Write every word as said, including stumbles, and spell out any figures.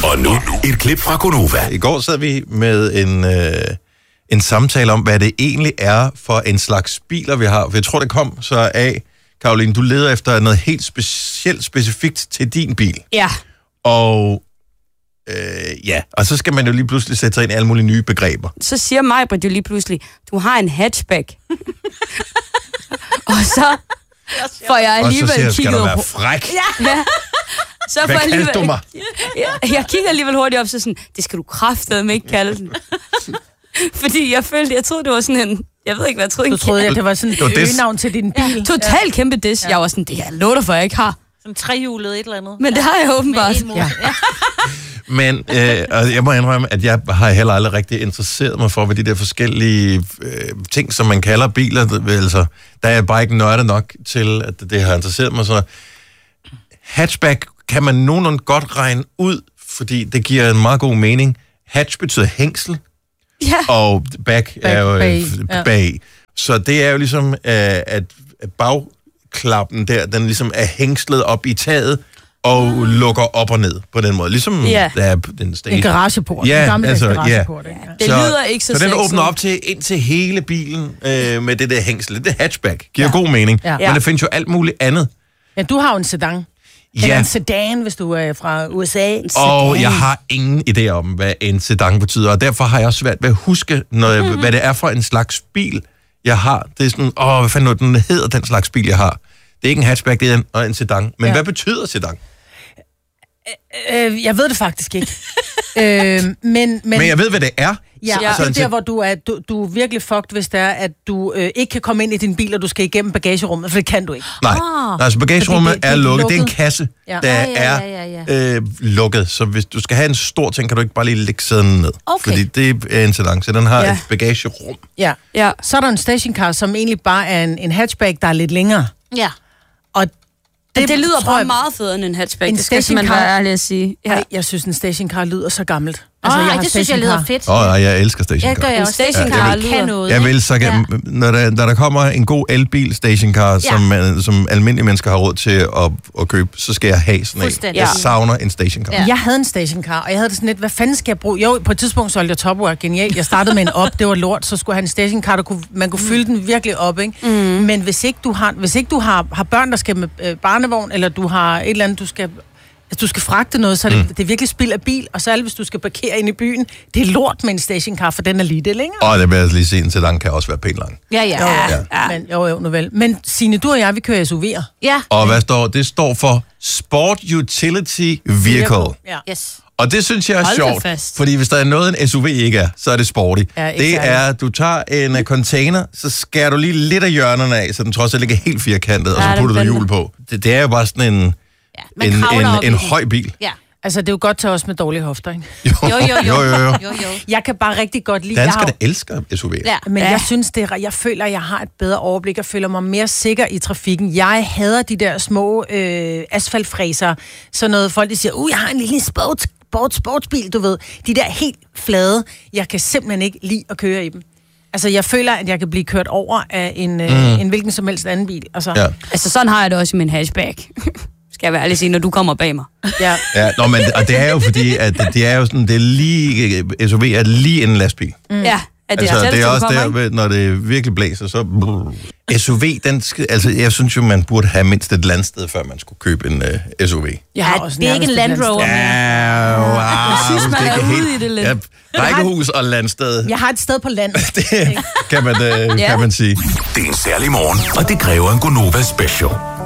Og nu, et klip fra Gonova. I går sad vi med en, øh, en samtale om, hvad det egentlig er for en slags biler, vi har. For jeg tror, det kom så af, Karoline, du leder efter noget helt specielt specifikt til din bil. Ja. Og øh, ja, og så skal man jo lige pludselig sætte sig ind i alle mulige nye begreber. Så siger Majbrit jo lige pludselig, du har en hatchback. Og så får jeg alligevel og så siger jeg, skal kigget du være på... fræk? Ja. Så Hvad kaldte du mig? Jeg, jeg kigger alligevel hurtigt op, så sådan, det skal du kraftedeme ikke kalde den. Fordi jeg følte, jeg troede, det var sådan en... Jeg ved ikke, hvad jeg troede. Du troede, at det var sådan et øgenavn til din bil? Ja, totalt kæmpe diss. Ja. Jeg var sådan, det er låter for, jeg ikke har. Som trehjulet et eller andet. Men det har jeg åbenbart. Ja. Men øh, og jeg må indrømme, at jeg har heller aldrig rigtig interesseret mig for, hvad de der forskellige øh, ting, som man kalder biler, altså, der er jeg bare ikke nørdet nok til, at det har interesseret mig. Så hatchback kan man nogenlunde godt regne ud, fordi det giver en meget god mening. Hatch betyder hængsel, ja. og back, back er jo bag. Ja. bag. Så det er jo ligesom, øh, at bagklappen der, den ligesom er hængslet op i taget, og mm. lukker op og ned på den måde. Ligesom yeah. der er den station. En garageport. Ja, en gammel altså, garageport. ja. Ja. Det så, lyder ikke så Så den sexet. åbner op til, ind til hele bilen øh, med det der hængsel. Det er hatchback. Giver ja. god mening. Ja. Men der findes jo alt muligt andet. Ja, du har jo en sedan. Ja. Eller en sedan, hvis du er fra U S A. Og jeg har ingen idé om, hvad en sedan betyder. Og derfor har jeg også svært ved at huske, når jeg, mm-hmm. hvad det er for en slags bil, jeg har. Det er sådan, åh, hvad fanden den hedder, den slags bil, jeg har. Det er ikke en hatchback, det er en, en sedan. Men ja. hvad betyder sedan? Øh, jeg ved det faktisk ikke. øh, men, men, men jeg ved, hvad det er. Ja, ja. Det er der, hvor du er, du, du er virkelig fucked, hvis det er, at du øh, ikke kan komme ind i din bil, og du skal igennem bagagerummet, for det kan du ikke. Nej, oh. altså bagagerummet det, det, er lukket. lukket. Det er en kasse, ja. der ja, ja, ja, ja, ja. er øh, lukket. Så hvis du skal have en stor ting, kan du ikke bare lige lægge sæden ned. Okay. Fordi det er en sedan, så den har ja. et bagagerum. Ja. ja, så er der en stationcar, som egentlig bare er en, en hatchback, der er lidt længere. Ja. Og Det, det lyder bare jeg, meget federe end en hatchback, en det skal man være ærlig at sige. Ja. Ej, jeg synes, en stationcar lyder så gammelt. Altså, oh, jeg det synes jeg lyder fedt. Åh, oh, jeg elsker stationcar. Jeg gør jeg også. Stationcar ja, lyder kan noget. Jeg vil så gerne, ja. når, der, når der kommer en god elbil stationcar, ja. som, man, som almindelige mennesker har råd til at, at købe, så skal jeg have sådan en. Jeg savner en stationcar. Ja. Jeg havde en stationcar, og jeg havde det sådan lidt, hvad fanden skal jeg bruge? Jo, på et tidspunkt solgte jeg Tupperware, genialt. Jeg startede med en op, det var lort, så skulle jeg have en stationcar, der kunne, man kunne fylde den virkelig op, ikke? Mm. Men hvis ikke du har, hvis ikke du har, har børn, der skal med øh, barnevogn, eller du har et eller andet, du skal... Hvis du skal fragte noget, så er det, mm. det er virkelig spild af bil, og så alt, hvis du skal parkere ind i byen, det er lort med en stationcar, for den er lige det længere. Og det vil jeg lige sige, en sedan kan også være pænt lang. Ja, ja. Jo, ja. ja. Men, jo, jo, nu vel. Men Signe, du og jeg, vi kører S U V'er. Ja. Og hvad står det? står for Sport Utility Vehicle. Ja. Yes. Og det synes jeg er sjovt, fordi hvis der er noget, en S U V ikke er, så er det sporty. Ja, det er, at du tager en container, så skærer du lige lidt af hjørnerne af, så den trods alt ikke er helt firkantet, ja, og så putter du hjul på. Det, det er jo bare sådan en... Ja, en, en, en høj bil. Ja. Altså, det er jo godt til os med dårlige hofter, ikke? Jo, jo, jo. jo, jo, jo. jo, jo. Jeg kan bare rigtig godt lide... Danskerne har... elsker S U V'er. Ja, men ja. jeg synes, det er... Jeg føler, at jeg har et bedre overblik, og føler mig mere sikker i trafikken. Jeg hader de der små øh, asfaltfræser. Sådan noget, folk de siger, uh, jeg har en lille sports, sports, sportsbil, du ved. De der helt flade, jeg kan simpelthen ikke lide at køre i dem. Altså, jeg føler, at jeg kan blive kørt over af en, mm. øh, en hvilken som helst anden bil. Altså, ja. altså sådan har jeg det også i min hatchback. Skal jeg være ærlig sige, når du kommer bag mig. Ja. ja nå, men og det er jo fordi, at det er jo sådan, det er lige, S U V er lige en lastbil. Mm. Ja, at det altså, er, det er også kommer, der, når det virkelig blæser, så... S U V, den skal, altså, jeg synes jo, man burde have mindst et landsted, før man skulle købe en uh, S U V. Jeg har også det er ikke en Land Rover. Ja, wow, jeg synes, man er, er ude i det lidt. Ja, rækkehus og landsted. Jeg har et sted på land. det kan man, uh, ja. kan man sige. Det er en særlig morgen, og det kræver en Gonova special.